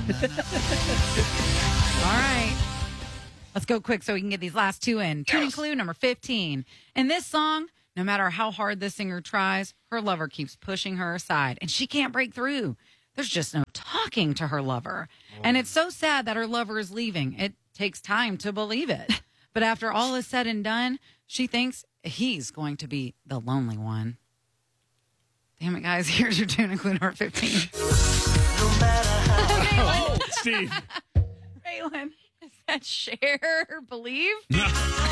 All right. Let's go quick so we can get these last two in. Tuning clue number 15. In this song, no matter how hard the singer tries, her lover keeps pushing her aside, and she can't break through. There's just no talking to her lover. And it's so sad that her lover is leaving. It takes time to believe it. But after all is said and done, she thinks he's going to be the lonely one. Damn it, guys. Here's your tuning clue number 15. Oh, Steve. Raylan, is that Cher Believe?